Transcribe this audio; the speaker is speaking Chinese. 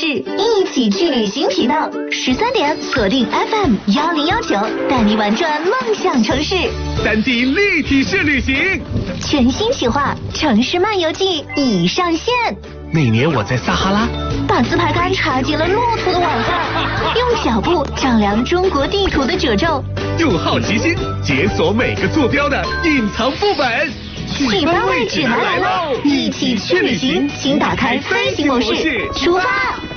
市，一起去旅行频道，13点锁定 FM 1019，带你玩转梦想城市。 3D 立体式旅行， 全新企划《城市漫游记》已上线。 那年我在撒哈拉， 把自拍杆插进了骆驼的网上，用脚步丈量中国地图的褶皱， 用好奇心解锁每个坐标的隐藏副本。 去方位指南来喽！一起去旅行，请打开飞行模式，出发。